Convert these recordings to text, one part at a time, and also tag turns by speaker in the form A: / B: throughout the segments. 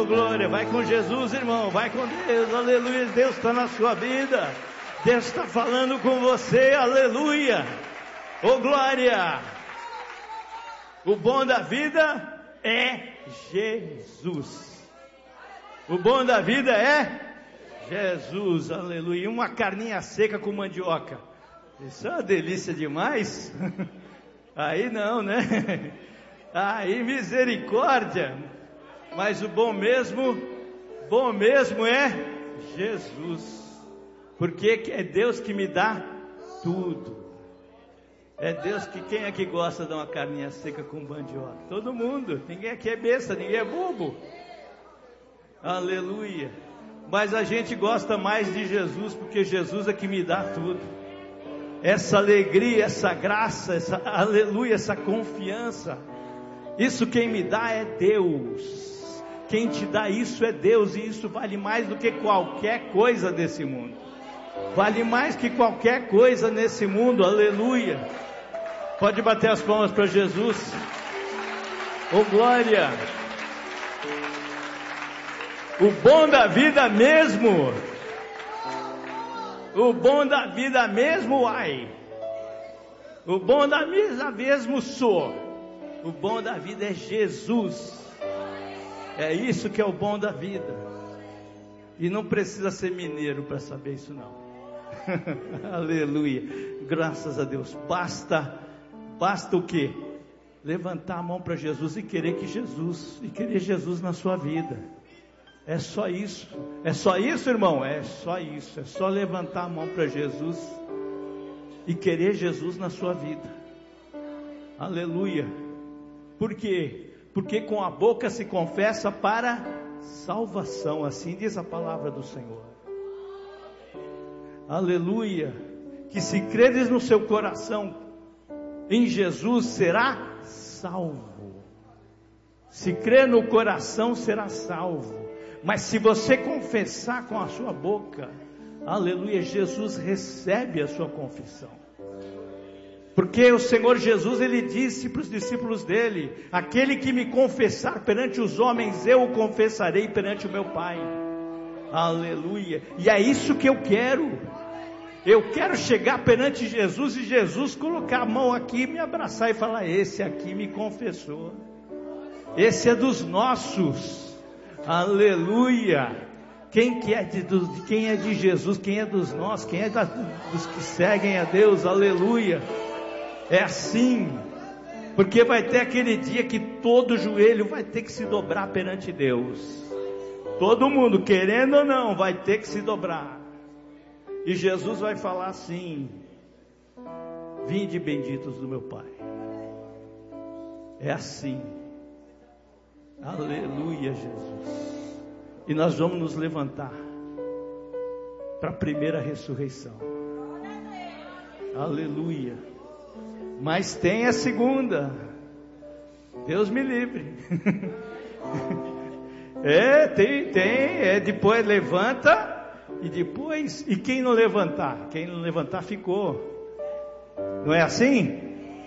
A: glória, vai com Jesus, irmão, vai com Deus, aleluia. Deus está na sua vida, Deus está falando com você, aleluia. Oh glória. O bom da vida é Jesus. O bom da vida é Jesus, aleluia. E uma carninha seca com mandioca, isso é uma delícia demais. Aí não, né? Aí misericórdia. Mas o bom mesmo é Jesus. Porque é Deus que me dá tudo. É Deus que, quem é que gosta de uma carninha seca com mandioca? Todo mundo. Ninguém aqui é besta, ninguém é bobo. Aleluia. Mas a gente gosta mais de Jesus, porque Jesus é que me dá tudo. Essa alegria, essa graça, essa aleluia, essa confiança. Isso quem me dá é Deus. Quem te dá isso é Deus. E isso vale mais do que qualquer coisa desse mundo. Vale mais que qualquer coisa nesse mundo, aleluia. Pode bater as palmas para Jesus. Oh glória. O bom da vida mesmo. O bom da vida mesmo, ai. O bom da vida mesmo sou. O bom da vida é Jesus. É isso que é o bom da vida. E não precisa ser mineiro para saber isso não. Aleluia. Graças a Deus. Basta o quê? Levantar a mão para Jesus e querer Jesus na sua vida. É só isso. É só isso, irmão? É só isso. É só levantar a mão para Jesus e querer Jesus na sua vida. Aleluia. Por quê? Porque com a boca se confessa para salvação. Assim diz a palavra do Senhor. Aleluia. Que se creres no seu coração em Jesus, será salvo. Se crer no coração, será salvo. Mas se você confessar com a sua boca, aleluia, Jesus recebe a sua confissão. Porque o Senhor Jesus, Ele disse para os discípulos dele: aquele que me confessar perante os homens, eu o confessarei perante o meu Pai. Aleluia. E é isso que eu quero. Eu quero chegar perante Jesus e Jesus colocar a mão aqui, me abraçar e falar: esse aqui me confessou. Esse é dos nossos. Aleluia. Quem é de Jesus, quem é dos nossos, quem é dos que seguem a Deus, aleluia. É assim, porque vai ter aquele dia que todo joelho vai ter que se dobrar perante Deus. Todo mundo, querendo ou não, vai ter que se dobrar. E Jesus vai falar assim: vinde benditos do meu Pai. É assim. Aleluia, Jesus. E nós vamos nos levantar para a primeira ressurreição. Aleluia. Mas tem a segunda. Deus me livre. Depois levanta. E depois, e quem não levantar? Quem não levantar ficou. Não é assim?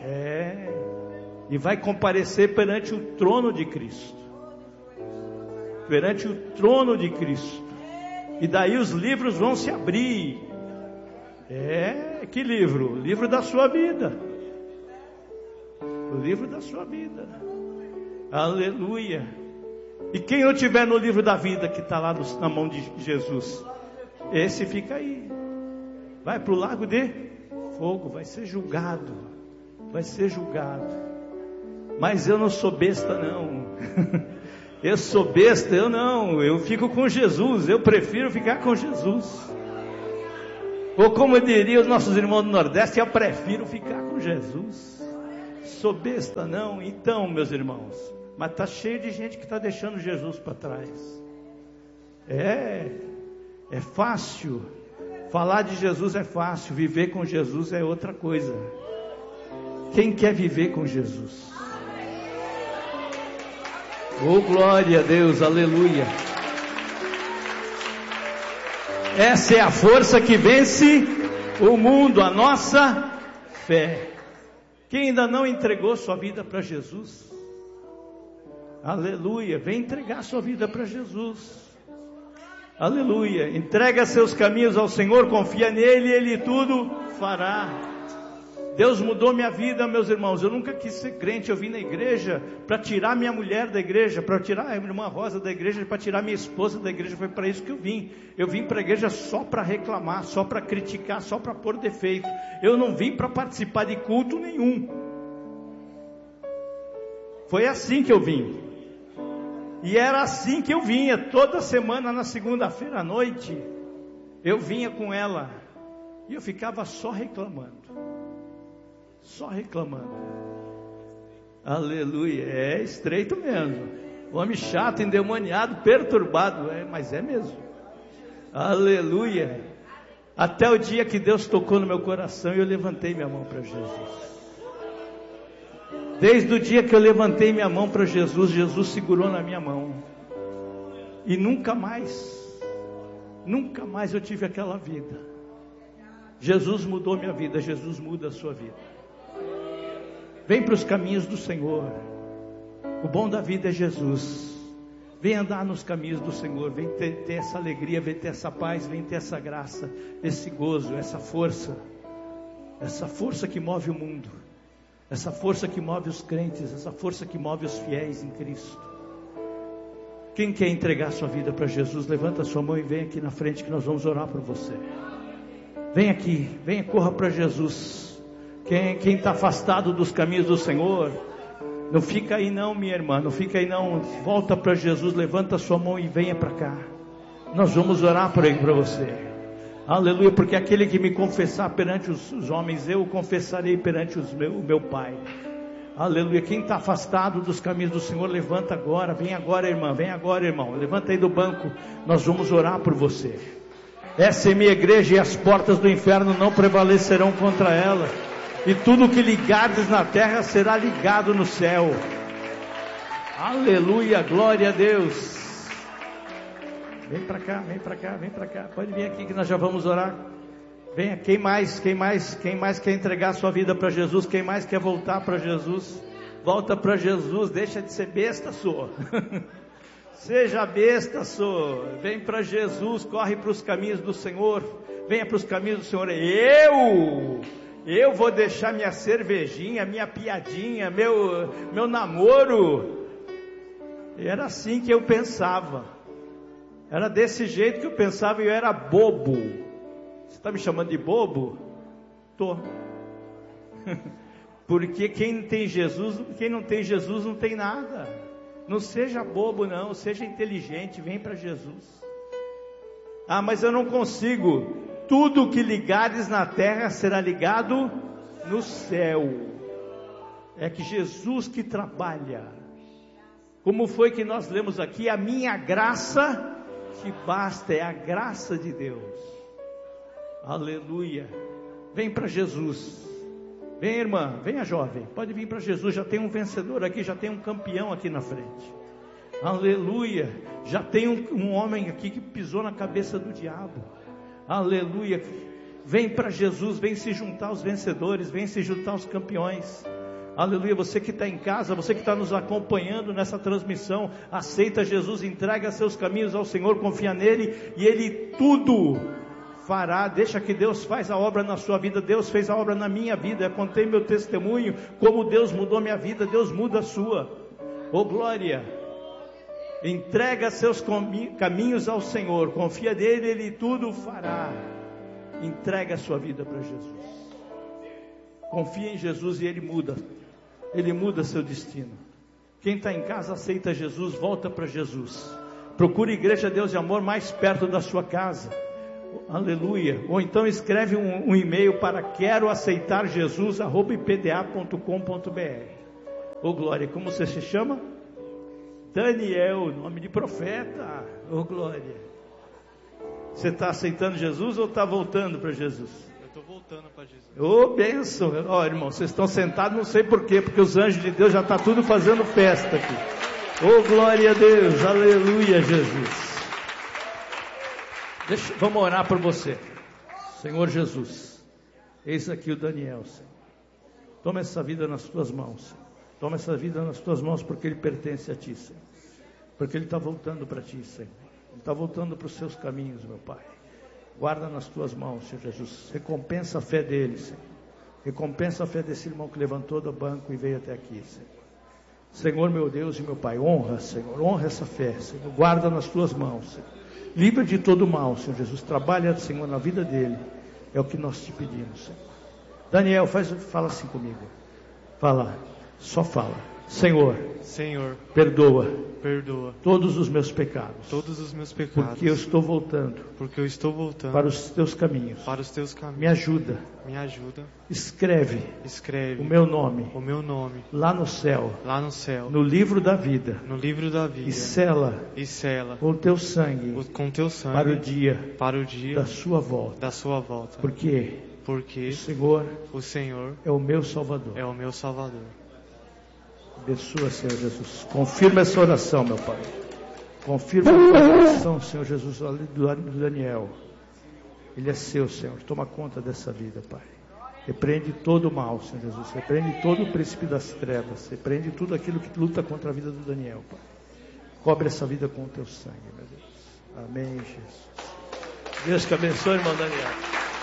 A: E vai comparecer perante o trono de Cristo. Perante o trono de Cristo. E daí os livros vão se abrir. Que livro? O livro da sua vida. O livro da sua vida. Aleluia. E quem não tiver no livro da vida, que está lá na mão de Jesus, esse fica aí. Vai para o lago de fogo. Vai ser julgado. Vai ser julgado. Mas eu não sou besta não. Eu sou besta, eu não. Eu fico com Jesus. Eu prefiro ficar com Jesus. Ou como diriam os nossos irmãos do Nordeste, eu prefiro ficar com Jesus. Sou besta não. Então, meus irmãos, mas está cheio de gente que está deixando Jesus para trás. É fácil. Falar de Jesus é fácil. Viver com Jesus é outra coisa. Quem quer viver com Jesus? Oh, glória a Deus, aleluia. Essa é a força que vence o mundo, a nossa fé. Quem ainda não entregou sua vida para Jesus? Aleluia. Vem entregar sua vida para Jesus. Aleluia. Entrega seus caminhos ao Senhor, confia nele e Ele tudo fará. Deus mudou minha vida, meus irmãos. Eu nunca quis ser crente. Eu vim na igreja para tirar minha mulher da igreja, para tirar a irmã Rosa da igreja, para tirar minha esposa da igreja. Foi para isso que eu vim. Eu vim para a igreja só para reclamar, só para criticar, só para pôr defeito. Eu não vim para participar de culto nenhum. Foi assim que eu vim. E era assim que eu vinha, toda semana na segunda-feira à noite, eu vinha com ela, e eu ficava só reclamando, aleluia, é estreito mesmo, homem chato, endemoniado, perturbado, mas é mesmo, aleluia, até o dia que Deus tocou no meu coração e eu levantei minha mão para Jesus. Desde o dia que eu levantei minha mão para Jesus, Jesus segurou na minha mão. E nunca mais eu tive aquela vida. Jesus mudou minha vida, Jesus muda a sua vida. Vem para os caminhos do Senhor. O bom da vida é Jesus. Vem andar nos caminhos do Senhor, vem ter essa alegria, vem ter essa paz, vem ter essa graça, esse gozo, essa força que move o mundo. Essa força que move os crentes, essa força que move os fiéis em Cristo. Quem quer entregar sua vida para Jesus, levanta sua mão e vem aqui na frente que nós vamos orar por você. Vem aqui, venha, corra para Jesus. Quem está afastado dos caminhos do Senhor, não fica aí não, minha irmã, não fica aí não. Volta para Jesus, levanta sua mão e venha para cá. Nós vamos orar por aí para você. Aleluia, porque aquele que me confessar perante os homens, eu o confessarei perante o meu Pai. Aleluia, quem está afastado dos caminhos do Senhor, levanta agora, vem agora irmã, vem agora irmão, levanta aí do banco, nós vamos orar por você. Essa é minha igreja e as portas do inferno não prevalecerão contra ela, e tudo que ligares na terra será ligado no céu. Aleluia, glória a Deus. Vem para cá, vem para cá, vem para cá. Pode vir aqui que nós já vamos orar. Venha, quem mais quer entregar sua vida para Jesus? Quem mais quer voltar para Jesus? Volta para Jesus, deixa de ser besta, sua. Seja besta, sua. Vem para Jesus, corre para os caminhos do Senhor. Venha para os caminhos do Senhor. Eu vou deixar minha cervejinha, minha piadinha, meu namoro. E era assim que eu pensava. Era desse jeito que eu pensava e eu era bobo. Você está me chamando de bobo? Tô. Porque quem não tem Jesus não tem nada. Não seja bobo não, seja inteligente, vem para Jesus. Ah, mas eu não consigo. Tudo que ligares na terra será ligado no céu. É que Jesus que trabalha. Como foi que nós lemos aqui? A minha graça te basta, é a graça de Deus. Aleluia. Vem para Jesus. Vem, irmã, venha, jovem, pode vir para Jesus. Já tem um vencedor aqui, já tem um campeão aqui na frente. Aleluia. Já tem um homem aqui que pisou na cabeça do diabo. Aleluia. Vem para Jesus, vem se juntar aos vencedores, vem se juntar aos campeões. Aleluia, você que está em casa, você que está nos acompanhando nessa transmissão, aceita Jesus, entrega seus caminhos ao Senhor, confia nele e Ele tudo fará. Deixa que Deus faz a obra na sua vida. Deus fez a obra na minha vida, eu contei meu testemunho, como Deus mudou minha vida, Deus muda a sua. Oh glória, entrega seus caminhos ao Senhor, confia nele, Ele tudo fará. Entrega a sua vida para Jesus, confia em Jesus e Ele muda seu destino. Quem está em casa aceita Jesus, volta para Jesus. Procure Igreja Deus e Amor mais perto da sua casa. Aleluia. Ou então escreve um e-mail para queroaceitarjesus@ipda.com.br. Ô glória, como você se chama? Daniel, nome de profeta. Ô glória. Você está aceitando Jesus ou está voltando para Jesus?
B: Estou voltando para Jesus.
A: Ô bênção. Ó irmão, vocês estão sentados, não sei porquê, porque os anjos de Deus já estão tudo fazendo festa aqui. Ô glória a Deus, aleluia Jesus. Vamos orar por você. Senhor Jesus, eis aqui o Daniel, Senhor. Toma essa vida nas tuas mãos, Senhor. Toma essa vida nas tuas mãos, porque ele pertence a ti, Senhor. Porque ele está voltando para ti, Senhor. Ele está voltando para os seus caminhos, meu Pai. Guarda nas tuas mãos, Senhor Jesus. Recompensa a fé dele, Senhor. Recompensa a fé desse irmão que levantou do banco e veio até aqui, Senhor. Senhor, meu Deus e meu Pai, honra, Senhor, honra essa fé, Senhor. Guarda nas tuas mãos, Senhor. Livra de todo mal, Senhor Jesus. Trabalha, Senhor, na vida dele. É o que nós te pedimos, Senhor. Daniel, fala assim comigo. Fala, só fala. Senhor, perdoa todos os meus pecados. Porque eu estou voltando. Para os teus caminhos. Me ajuda. Escreve o meu nome. Lá no céu. No livro da vida. E sela com teu sangue. Para o dia da sua volta. Porque o Senhor é o meu Salvador. Abençoa, Senhor Jesus. Confirma essa oração, meu Pai. Confirma a oração, Senhor Jesus, do Daniel. Ele é seu, Senhor. Toma conta dessa vida, Pai. Repreende todo o mal, Senhor Jesus. Repreende todo o príncipe das trevas. Repreende tudo aquilo que luta contra a vida do Daniel, Pai. Cobre essa vida com o teu sangue, meu Deus. Amém, Jesus. Deus te abençoe, irmão Daniel.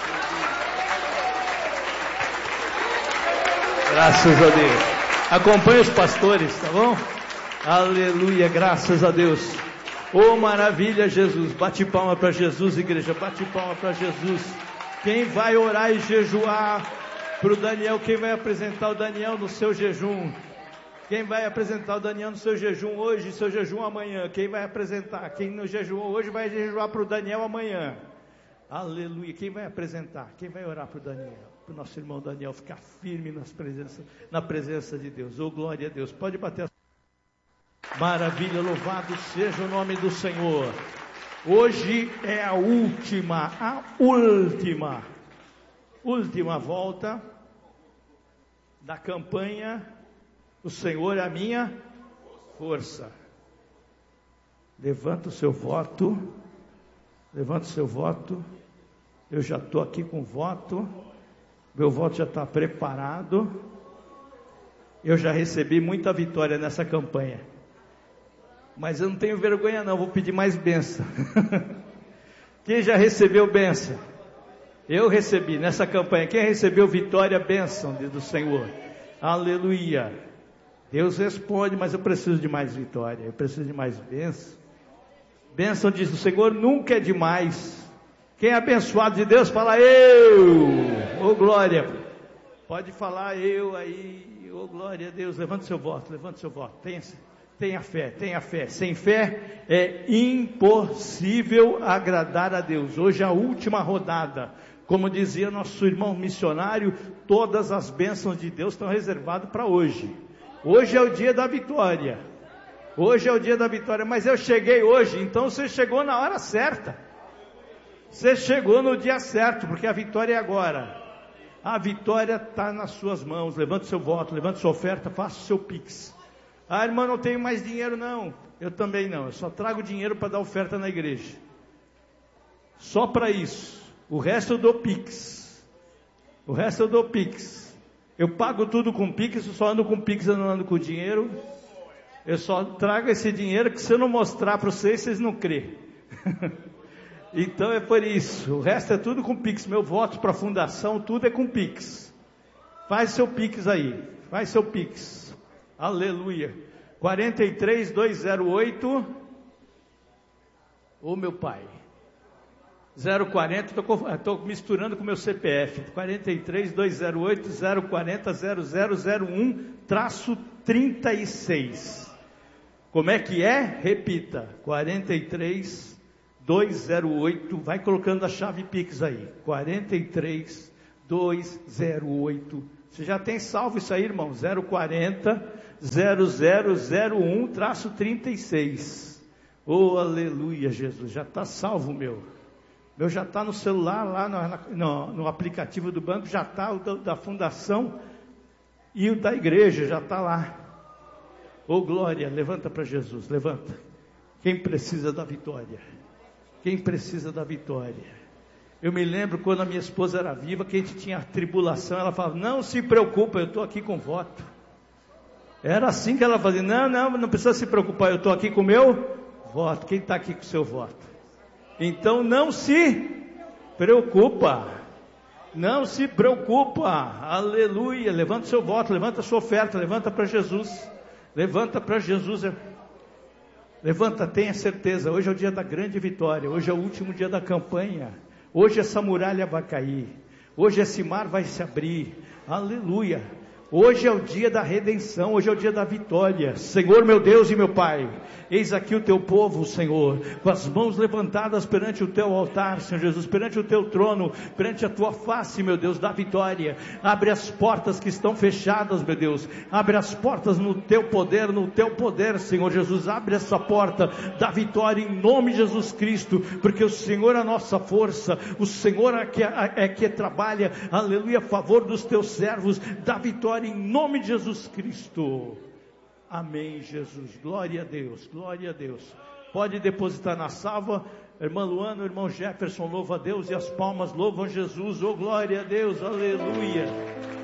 A: Graças a Deus. Acompanhe os pastores, tá bom? Aleluia, graças a Deus. Oh, maravilha, Jesus. Bate palma para Jesus, igreja. Bate palma para Jesus. Quem vai orar e jejuar para o Daniel? Quem vai apresentar o Daniel no seu jejum? Quem vai apresentar o Daniel no seu jejum hoje, seu jejum amanhã? Quem vai apresentar? Quem não jejuou hoje vai jejuar para o Daniel amanhã. Aleluia. Quem vai apresentar? Quem vai orar para o Daniel? Para o nosso irmão Daniel ficar firme na presença de Deus. Oh, glória a Deus. Pode bater a... Maravilha, louvado seja o nome do Senhor. Hoje é a última volta da campanha O Senhor é a minha força. Levanta o seu voto. Levanta o seu voto. Eu já estou aqui com voto. Meu voto já está preparado. Eu já recebi muita vitória nessa campanha. Mas eu não tenho vergonha não, vou pedir mais bênção. Quem já recebeu bênção? Eu recebi nessa campanha. Quem recebeu vitória, bênção do Senhor? Aleluia. Deus responde, mas eu preciso de mais vitória. Eu preciso de mais bênção. Bênção diz o Senhor, nunca é demais. Quem é abençoado de Deus, fala eu. Ô glória. Pode falar eu aí. Ô glória a Deus. Levante seu voto, levante seu voto. Tenha fé, tenha fé. Sem fé é impossível agradar a Deus. Hoje é a última rodada. Como dizia nosso irmão missionário, todas as bênçãos de Deus estão reservadas para hoje. Hoje é o dia da vitória. Hoje é o dia da vitória. Mas eu cheguei hoje, então você chegou na hora certa. Você chegou no dia certo, porque a vitória é agora. A vitória está nas suas mãos. Levante seu voto, levante sua oferta, faça o seu pix. Ah, irmão, não tenho mais dinheiro não. Eu também não, eu só trago dinheiro para dar oferta na igreja. Só para isso. O resto eu dou pix. Eu pago tudo com pix, eu só ando com pix, eu não ando com dinheiro. Eu só trago esse dinheiro que se eu não mostrar para vocês não crê. Então é por isso, o resto é tudo com Pix, meu voto para a fundação, tudo é com Pix. Faz seu Pix aí, faz seu Pix, aleluia. 43208, ô meu pai, 040, estou misturando com meu CPF, 43208-040-0001-36. Como é que é? Repita, 43208, vai colocando a chave Pix aí, 43208, você já tem salvo isso aí, irmão, 040-0001-36, oh aleluia, Jesus, já está salvo meu já está no celular, lá no aplicativo do banco, já está o da fundação e o da igreja, já está lá, oh glória, levanta para Jesus, levanta, quem precisa da vitória? Quem precisa da vitória? Eu me lembro quando a minha esposa era viva, que a gente tinha tribulação, ela falava, não se preocupa, eu estou aqui com voto. Era assim que ela fazia. Não precisa se preocupar, eu estou aqui com o meu voto. Quem está aqui com o seu voto? Então não se preocupa. Não se preocupa. Aleluia. Levanta o seu voto, levanta a sua oferta, levanta para Jesus. Levanta para Jesus. Levanta, tenha certeza. Hoje é o dia da grande vitória. Hoje é o último dia da campanha. Hoje essa muralha vai cair. Hoje esse mar vai se abrir. Aleluia. Hoje é o dia da redenção, hoje é o dia da vitória. Senhor meu Deus e meu Pai, eis aqui o teu povo, Senhor, com as mãos levantadas perante o teu altar, Senhor Jesus, perante o teu trono, perante a tua face, meu Deus, da vitória. Abre as portas que estão fechadas, meu Deus, abre as portas no teu poder, Senhor Jesus, abre essa porta da vitória em nome de Jesus Cristo, porque o Senhor é a nossa força, o Senhor é que trabalha, aleluia, a favor dos teus servos, da vitória em nome de Jesus Cristo. Amém, Jesus. Glória a Deus, glória a Deus. Pode depositar na salva. Irmã Luana, irmão Jefferson, louva a Deus e as palmas louvam Jesus. Oh, glória a Deus, aleluia.